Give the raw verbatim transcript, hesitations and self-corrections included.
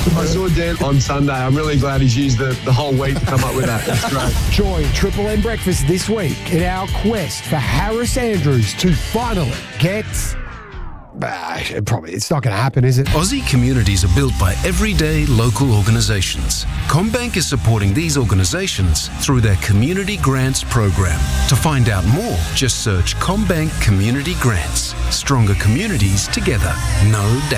I saw Dan on Sunday. I'm really glad he's used the, the whole week to come up with that. That's great. Join Triple M Breakfast this week in our quest for Harris Andrews to finally get... Bah, it probably, it's not going to happen, is it? Aussie communities are built by everyday local organisations. CommBank is supporting these organisations through their Community Grants program. To find out more, just search CommBank Community Grants. Stronger communities together. No doubt.